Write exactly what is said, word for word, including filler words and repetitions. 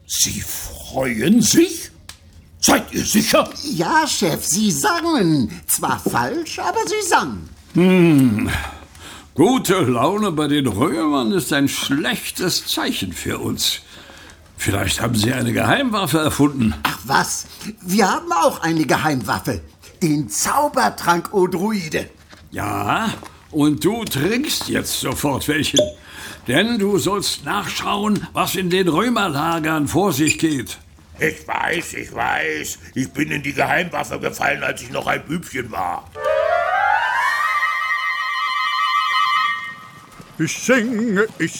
Sie freuen sich? Seid ihr sicher? Ja, Chef, Sie sangen. Zwar falsch, aber Sie sangen. Hm. Gute Laune bei den Römern ist ein schlechtes Zeichen für uns. Vielleicht haben sie eine Geheimwaffe erfunden. Ach was, wir haben auch eine Geheimwaffe. Den Zaubertrank, O Druide. Ja, und du trinkst jetzt sofort welchen. Denn du sollst nachschauen, was in den Römerlagern vor sich geht. Ich weiß, ich weiß. Ich bin in die Geheimwaffe gefallen, als ich noch ein Bübchen war. Ich singe, ich